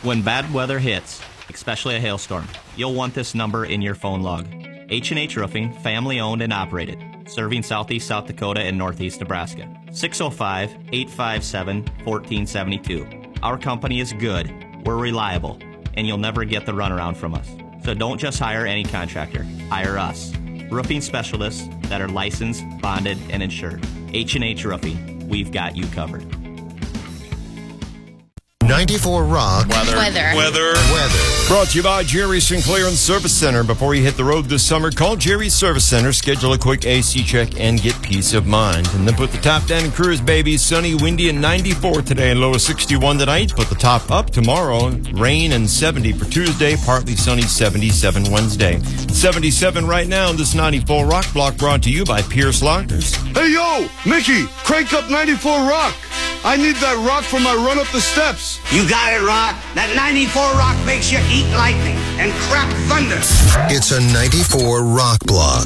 When bad weather hits, especially a hailstorm, you'll want this number in your phone log. H&H Roofing, family owned and operated, serving southeast South Dakota and northeast Nebraska. 605-857-1472. Our company is good, we're reliable, and you'll never get the runaround from us. So don't just hire any contractor, hire us. Roofing specialists that are licensed, bonded, and insured. H&H Roofing, we've got you covered. 94 Rock. Weather. Brought to you by Jerry Sinclair and Service Center. Before you hit the road this summer, call Jerry's Service Center, schedule a quick AC check, and get peace of mind. And then put the top down and cruise, baby. Sunny, windy, and 94 today, and low of 61 tonight. Put the top up tomorrow. Rain and 70 for Tuesday, partly sunny, 77 Wednesday. 77 right now in this 94 Rock block, brought to you by Pierce Lockers. Hey, yo, Mickey, crank up 94 Rock. I need that rock for my run up the steps. You got it, Rock. That 94 Rock makes you eat lightning and crap thunder. It's a 94 Rock block.